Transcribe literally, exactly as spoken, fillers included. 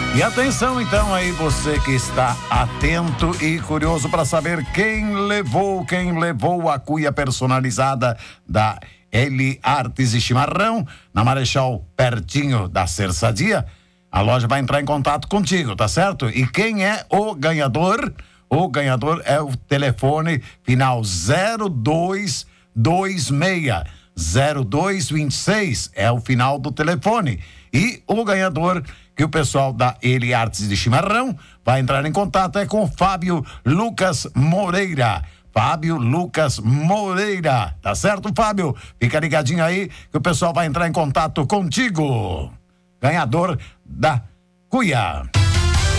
E atenção então aí, você que está atento e curioso para saber quem levou, quem levou a cuia personalizada da L Artes e Chimarrão, na Marechal, pertinho da Cerçadia. A loja vai entrar em contato contigo, tá certo? E quem é o ganhador? O ganhador é o telefone final zero dois dois seis. zero dois dois seis é o final do telefone. E o ganhador, que o pessoal da L Artes de Chimarrão vai entrar em contato, é com o Fábio Lucas Moreira. Fábio Lucas Moreira. Tá certo, Fábio? Fica ligadinho aí que o pessoal vai entrar em contato contigo. Ganhador da cuia.